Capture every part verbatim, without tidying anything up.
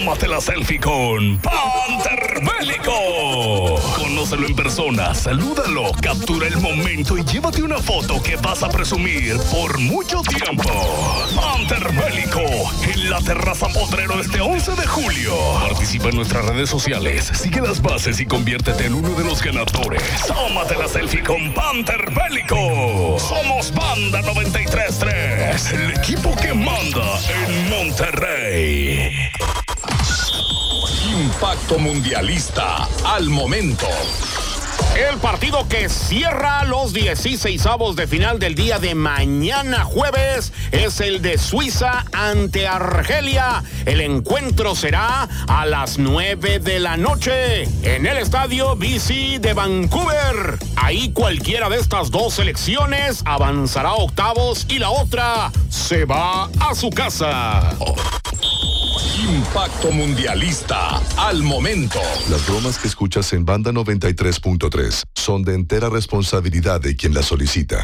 Tómate la selfie con Panther Bélico. Conócelo en persona, salúdalo, captura el momento y llévate una foto que vas a presumir por mucho tiempo. Panther Bélico, en la terraza Potrero este once de julio. Participa en nuestras redes sociales, sigue las bases y conviértete en uno de los ganadores. Tómate la selfie con Panther Bélico. Somos Banda noventa y tres punto tres, el equipo que manda en Monterrey. Impacto Mundialista al momento. El partido que cierra los dieciseisavos de final del día de mañana jueves es el de Suiza ante Argelia. El encuentro será a las nueve de la noche en el estadio B C de Vancouver. Ahí cualquiera de estas dos selecciones avanzará a octavos y la otra se va a su casa. Impacto Mundialista al momento. Las bromas que escuchas en Banda noventa y tres punto tres son de entera responsabilidad de quien las solicita.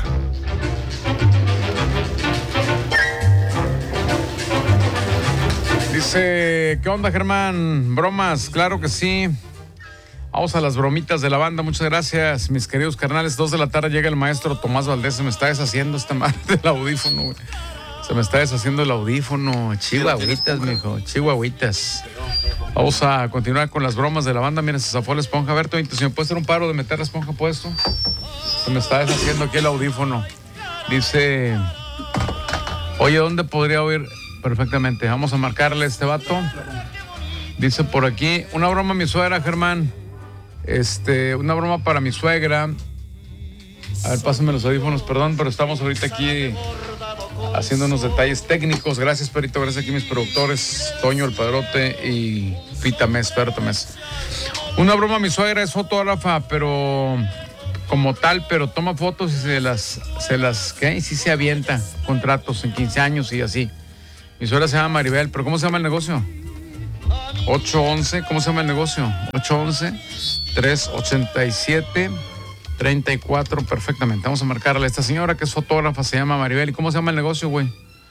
Dice, ¿qué onda, Germán? ¿Bromas? Claro que sí. Vamos a las bromitas de la banda. Muchas gracias, mis queridos carnales. Dos de la tarde llega el maestro Tomás Valdés. Se me está deshaciendo esta madre del audífono, güey. Se me está deshaciendo el audífono. Chihuahuitas, mijo. Chihuahuitas. Vamos a continuar con las bromas de la banda. Miren, se zafó la esponja. A ver, Toñito, si me puedes hacer un paro de meter la esponja puesto. Se me está deshaciendo aquí el audífono. Dice, oye, ¿dónde podría oír? Perfectamente. Vamos a marcarle a este vato. Dice por aquí, una broma a mi suegra, Germán. Este, una broma para mi suegra. A ver, pásame los audífonos, perdón, pero estamos ahorita aquí haciendo unos detalles técnicos. Gracias, Perito. Gracias aquí mis productores, Toño, el Padrote y Pita Mes, Perto Mes. Una broma, mi suegra es fotógrafa, pero como tal, pero toma fotos y se las, se las, ¿qué? Y sí se avienta contratos en quince años y así. Mi suegra se llama Maribel, pero ¿cómo se llama el negocio? ocho once, ¿cómo se llama el negocio? ocho once, tres ochenta y siete, treinta y cuatro, perfectamente. Vamos a marcarle a esta señora que es fotógrafa, se llama Maribel. ¿Y cómo se llama el negocio, güey?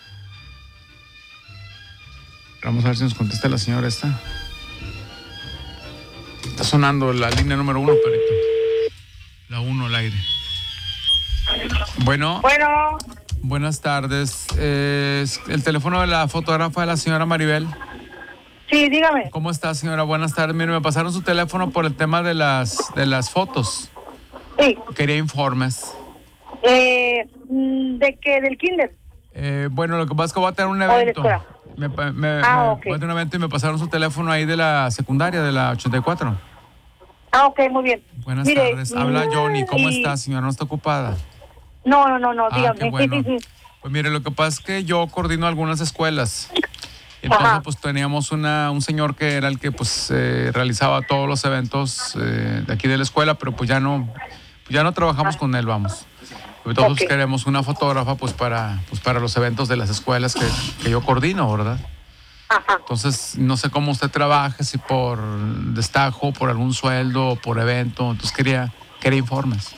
Vamos a ver si nos contesta la señora esta. Está sonando la línea número uno, Perito. La uno al aire. Bueno. Bueno. Buenas tardes. Eh, el teléfono de la fotógrafa de la señora Maribel. Sí, dígame. ¿Cómo está, señora? Buenas tardes. Mire, me pasaron su teléfono por el tema de las, de las fotos. Sí. Quería informes. Eh, ¿De qué? ¿Del kinder? Eh, bueno, lo que pasa es que voy a tener un evento. ¿O de la escuela? Me, me, ah, me, ok. Voy a tener un evento y me pasaron su teléfono ahí de la secundaria, de la ochenta y cuatro. Ah, ok, muy bien. Buenas Mire, tardes. Habla Johnny. ¿Cómo y... está, señora? ¿No está ocupada? No, no, no, no, ah, dígame. Qué bueno. Pues mire, lo que pasa es que yo coordino algunas escuelas. Entonces, Ajá. pues teníamos una, un señor que era el que pues eh, realizaba todos los eventos eh, de aquí de la escuela, pero pues ya no, ya no trabajamos ah. con él, vamos. Entonces okay. queremos una fotógrafa pues para, pues para los eventos de las escuelas que, que yo coordino, ¿verdad? Ajá. Entonces, no sé cómo usted trabaja, si por destajo, por algún sueldo, por evento. Entonces quería, quería informes.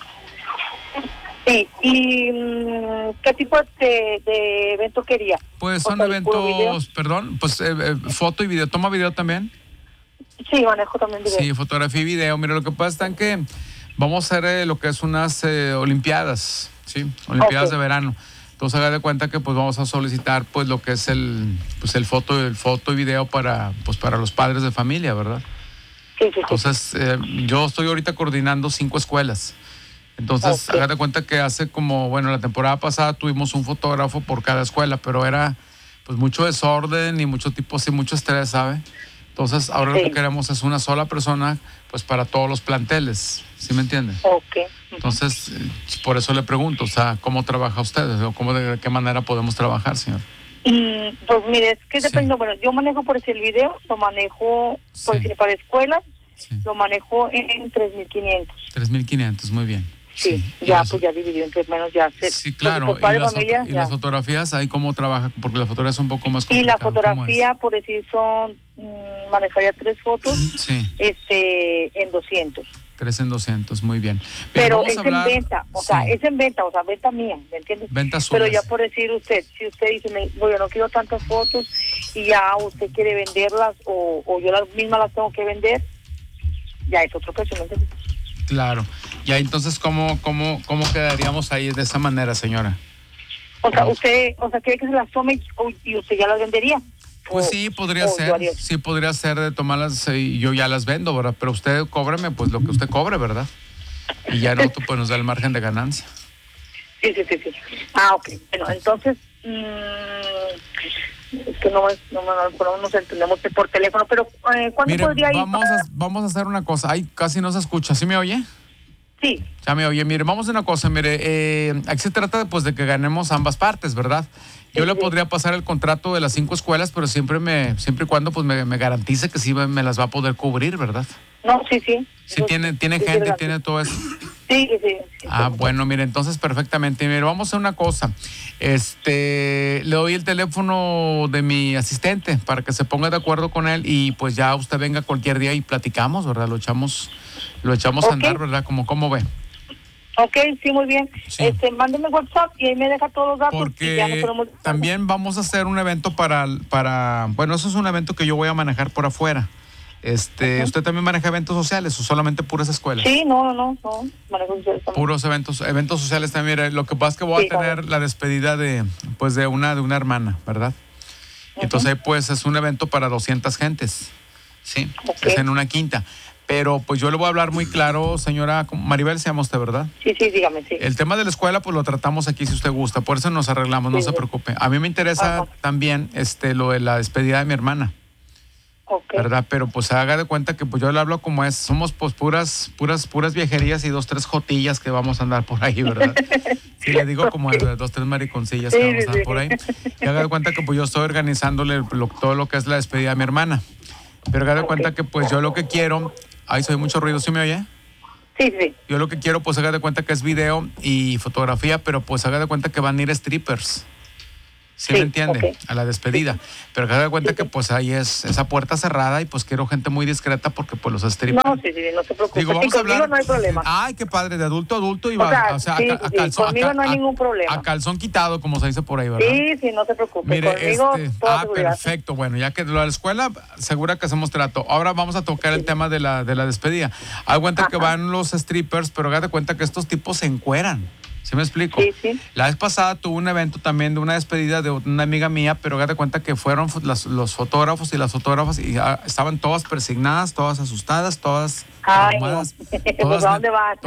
Sí, ¿y qué tipo de, de evento quería? Pues son eventos, perdón, pues eh, eh, foto y video. ¿Toma video también? Sí, manejo también video. Sí, fotografía y video. Mira, lo que pasa es que vamos a hacer eh, lo que es unas eh, olimpiadas, ¿sí? Olimpiadas okay. de verano. Entonces, haga de cuenta que pues vamos a solicitar pues lo que es el pues el foto, el foto y video para pues para los padres de familia, ¿verdad? Sí, sí, sí. Entonces, eh, yo estoy ahorita coordinando cinco escuelas. Entonces, okay. hágate cuenta que hace como, bueno, la temporada pasada tuvimos un fotógrafo por cada escuela, pero era pues mucho desorden y mucho tipo, sí, mucho estrés, ¿sabe? Entonces, ahora sí. lo que queremos es una sola persona, pues para todos los planteles, ¿sí me entiende? Ok. Entonces, por eso le pregunto, o sea, ¿cómo trabaja usted? O ¿cómo, de qué manera podemos trabajar, señor? Mm, pues mire, es que depende, sí. bueno, yo manejo por decir el video, lo manejo por decir sí. para escuelas, sí. lo manejo en tres mil quinientos. tres mil quinientos, muy bien. Sí, sí, ya, pues ya dividido entre menos, ya. Se, sí, claro. Pues, padre, ¿Y, las, familia, y las fotografías, ahí cómo trabaja? Porque la fotografía es un poco más complicada. Y la fotografía, por decir, son, mmm, manejaría tres fotos, sí. este, en doscientos. Tres en doscientos, muy bien. Bien, Pero vamos es a hablar- en venta, o sea, sí, es en venta, o sea, venta mía, ¿me entiendes? Venta Pero suya. ya por decir usted, si usted dice, me, bueno, no quiero tantas fotos y ya usted quiere venderlas o, o yo las mismas las tengo que vender, ya es otro precio, ¿me entiendes? Claro. Ya, entonces, ¿cómo, cómo, cómo quedaríamos ahí de esa manera, señora? O sea, usted, o sea, quiere que se las tome y, y usted ya las vendería. Pues O- sí, podría o ser, yo haría eso. sí podría ser de tomarlas eh, y yo ya las vendo, ¿verdad? Pero usted cóbreme pues lo que usted cobre, ¿verdad? Y ya no, pues nos da el margen de ganancia. Sí, sí, sí, sí. Ah, ok. Bueno, entonces, mmm, es que no, es- no, no, no nos entendemos por teléfono, pero eh, ¿cuándo Mire, podría ir? vamos a, vamos a hacer una cosa. Ay, casi no se escucha. ¿Sí me oye? Sí, Ya me oye. Mire, vamos a una cosa. Mire, eh, aquí se trata pues, de que ganemos ambas partes, ¿verdad? Yo Sí, le sí. podría pasar el contrato de las cinco escuelas, pero siempre me, siempre y cuando pues me, me garantice que sí me, me las va a poder cubrir, ¿verdad? no, sí, sí. Sí, tiene, tiene Sí, gente, verdad. tiene todo eso. Sí, sí, sí. Ah, sí. bueno, mire, entonces perfectamente. Mire, vamos a hacer una cosa. Este, le doy el teléfono de mi asistente para que se ponga de acuerdo con él y pues ya usted venga cualquier día y platicamos, ¿verdad? Lo echamos, lo echamos a Ok. andar, ¿verdad? Como, ¿cómo ve? Ok, sí, muy bien. Sí. Este, mándeme WhatsApp y ahí me deja todos los datos. y ya nos Porque ponemos- también vamos a hacer un evento para, para, bueno, eso es un evento que yo voy a manejar por afuera. Este, ¿usted también maneja eventos sociales o solamente puras escuelas? Sí, no, no, no, no. Manejo ustedes también. Puros eventos, eventos sociales también. Mire, lo que pasa es que voy Sí, a tener claro. la despedida de, pues, de una, de una hermana, ¿verdad? Entonces, ahí, pues, es un evento para doscientas gentes, ¿sí? Ok. Es en una quinta. Pero, pues, yo le voy a hablar muy claro, señora Maribel, se llama usted, ¿verdad? Sí, sí, dígame, sí. El tema de la escuela, pues, lo tratamos aquí si usted gusta. Por eso nos arreglamos, no Sí, se sí. preocupe. A mí me interesa Ajá. también, este, lo de la despedida de mi hermana. Ok. ¿Verdad? Pero pues haga de cuenta que pues yo le hablo como es, somos pues puras, puras, puras viejerías y dos, tres jotillas que vamos a andar por ahí, ¿verdad? Sí, le digo como es, dos, tres mariconcillas que Sí, vamos a andar sí. por ahí. Y haga de cuenta que pues yo estoy organizándole lo- todo lo que es la despedida de mi hermana. Pero haga de cuenta que pues yo lo que quiero, ay, soy mucho ruido, ¿sí me oye? Sí, sí. Yo lo que quiero pues haga de cuenta que es video y fotografía, pero pues haga de cuenta que van a ir strippers. ¿Sí, Sí, me entiende? ok. A la despedida. Pero haga de cuenta Sí, que sí. pues ahí es esa puerta cerrada y pues quiero gente muy discreta porque pues los strippers. No, sí, sí, no se preocupe. Digo, Sí, vamos a conmigo hablar. no hay problema. Ay, qué padre, de adulto a adulto y O va, sea, o sea, sí, a, ca- a sí, calzón. conmigo a ca- no hay a- ningún problema. A calzón quitado, como se dice por ahí, ¿verdad? Sí, sí, no se preocupe. Mire, Conmigo, este, toda ah, seguridad. perfecto. Bueno, ya que lo de la escuela, segura que hacemos trato. Ahora vamos a tocar el tema de la, de la despedida. Haz cuenta que Ajá. van los strippers, pero haz de cuenta que estos tipos se encueran. ¿Sí me explico? Sí, sí. La vez pasada tuve un evento también de una despedida de una amiga mía, pero haz de cuenta que fueron fo- las- los fotógrafos y las fotógrafas y ah, estaban todas persignadas, todas asustadas, todas Ay, no. traumadas, Pues, todas ¿a dónde ne- vas?